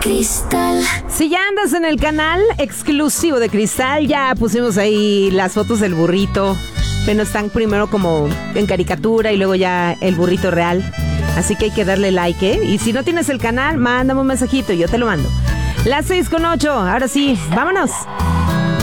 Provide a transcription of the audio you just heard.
Cristal. Si ya andas en el canal exclusivo de Cristal, ya pusimos ahí las fotos del burrito. Bueno, están primero como en caricatura y luego ya el burrito real. Así que hay que darle like, ¿eh? Y si no tienes el canal, mándame un mensajito y yo te lo mando. Las 6:08, ahora sí, vámonos.